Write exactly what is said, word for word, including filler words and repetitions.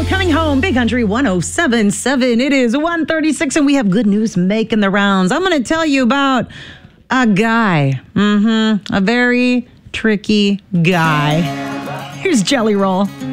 Roll coming home. Big Country one oh seven point seven. It is one thirty-six, and we have good news making the rounds. I'm going to tell you about a guy. Mm-hmm. A very tricky guy. Here's Jelly Roll.